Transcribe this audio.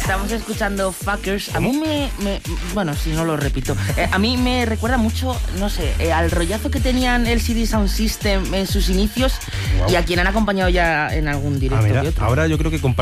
Estamos escuchando Fuckers. A mí bueno, si no lo repito. A mí me recuerda mucho, no sé, al rollazo que tenían el CD Sound System en sus inicios y a quien han acompañado ya en algún directo. Mira, ahora yo creo que